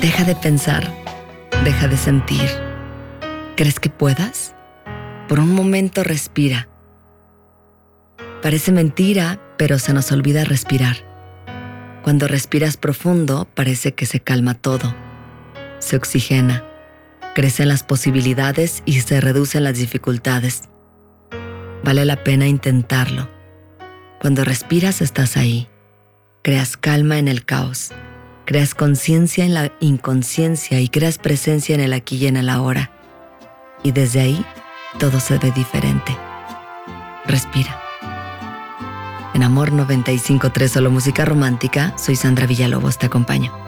Deja de pensar, deja de sentir. ¿Crees que puedas? Por un momento respira. Parece mentira, pero se nos olvida respirar. Cuando respiras profundo, parece que se calma todo. Se oxigena, crecen las posibilidades y se reducen las dificultades. Vale la pena intentarlo. Cuando respiras estás ahí. Creas calma en el caos. Creas conciencia en la inconsciencia y creas presencia en el aquí y en el ahora. Y desde ahí, todo se ve diferente. Respira. En Amor 95.3, solo música romántica, soy Sandra Villalobos, te acompaño.